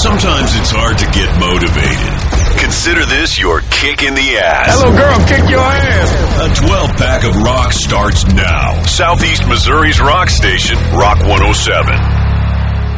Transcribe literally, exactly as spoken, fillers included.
Sometimes it's hard to get motivated. Consider this your kick in the ass. Hello, girl, kick your ass. A twelve-pack of rock starts now. Southeast Missouri's rock station, Rock one oh seven.